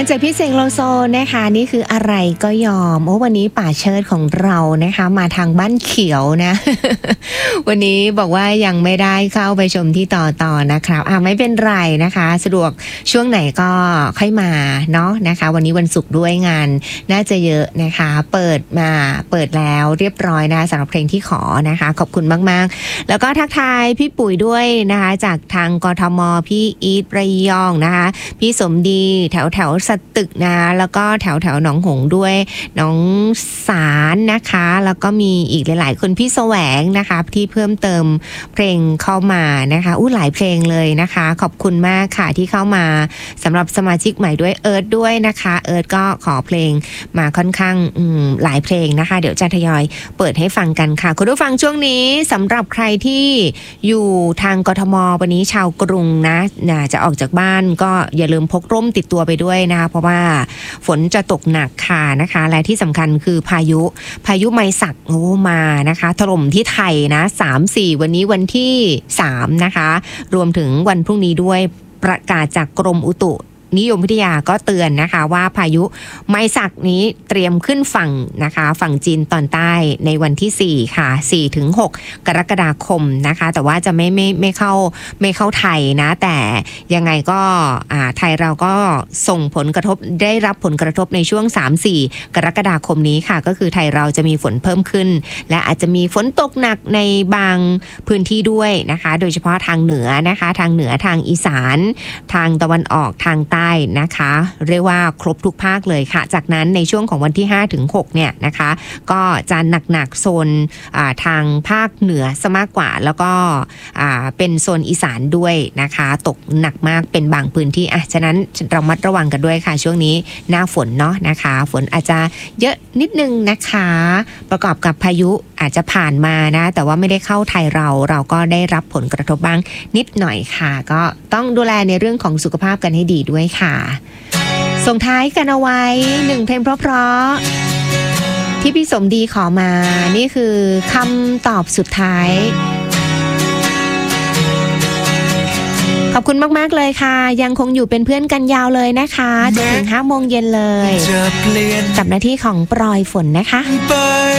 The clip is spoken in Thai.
จากพี่เสกโลโซนะคะนี่คืออะไรก็ยอมวันนี้ป่าเชิดของเรานะคะมาทางบ้านเขียวนะ วันนี้บอกว่ายังไม่ได้เข้าไปชมที่ต่อนะครับไม่เป็นไรนะคะสะดวกช่วงไหนก็ค่อยมาเนาะนะคะวันนี้วันศุกร์ด้วยงานน่าจะเยอะนะคะเปิดแล้วเรียบร้อยนะสำหรับเพลงที่ขอนะคะขอบคุณมากๆแล้วก็ทักทายพี่ปุ๋ยด้วยนะคะจากทางกทมพี่อีทระยองนะคะพี่สมดีแถวสตึกนะแล้วก็แถวหนองหงด้วยน้องสารนะคะแล้วก็มีอีกหลายๆคนพี่แสวงนะคะที่เพิ่มเติมเพลงเข้ามานะคะหลายเพลงเลยนะคะขอบคุณมากค่ะที่เข้ามาสำหรับสมาชิกใหม่ด้วยเอิร์ธด้วยนะคะเอิร์ธก็ขอเพลงมาค่อนข้างหลายเพลงนะคะเดี๋ยวจะทยอยเปิดให้ฟังกันค่ะคุณผู้ฟังช่วงนี้สำหรับใครที่อยู่ทางกทมวันนี้ชาวกรุงนะจะออกจากบ้านก็อย่าลืมพกร่มติดตัวไปด้วยนะคะเพราะว่าฝนจะตกหนักค่ะนะคะและที่สำคัญคือพายุไมศักมานะคะถล่มที่ไทยนะ 3-4 วันนี้วันที่3นะคะรวมถึงวันพรุ่งนี้ด้วยประกาศจากกรมอุตุนิยมวิทยาก็เตือนนะคะว่าพายุไมศักนี้เตรียมขึ้นฝั่งนะคะฝั่งจีนตอนใต้ในวันที่4ค่ะ 4-6 กรกฎาคมนะคะแต่ว่าจะไม่เข้าไทยนะแต่ยังไงก็ไทยเราก็ส่งผลกระทบได้รับผลกระทบในช่วง 3-4 กรกฎาคมนี้ค่ะก็คือไทยเราจะมีฝนเพิ่มขึ้นและอาจจะมีฝนตกหนักในบางพื้นที่ด้วยนะคะโดยเฉพาะทางเหนือนะคะทางเหนือทางอีสานทางตะวันออกทางใต้นะคะเรียกว่าครบทุกภาคเลยค่ะจากนั้นในช่วงของวันที่ 5-6 เนี่ยนะคะก็จะหนักโซนทางภาคเหนือซะมากกว่าแล้วก็เป็นโซนอีสานด้วยนะคะตกหนักมากเป็นบางพื้นที่ฉะนั้นเรามัดระวังกันด้วยค่ะช่วงนี้หน้าฝนเนาะนะคะฝนอาจจะเยอะนิดนึงนะคะประกอบกับพายุอาจจะผ่านมานะแต่ว่าไม่ได้เข้าไทยเราก็ได้รับผลกระทบบ้างนิดหน่อยค่ะก็ต้องดูแลในเรื่องของสุขภาพกันให้ดีด้วยค่ะส่งท้ายกันเอาไว้1เพลงเพราะๆที่พี่สมดีขอมานี่คือคำตอบสุดท้ายขอบคุณมากๆเลยค่ะยังคงอยู่เป็นเพื่อนกันยาวเลยนะคะจนถึง 5 โมงเย็นเลยกับหน้าที่ของปลอยฝนนะคะ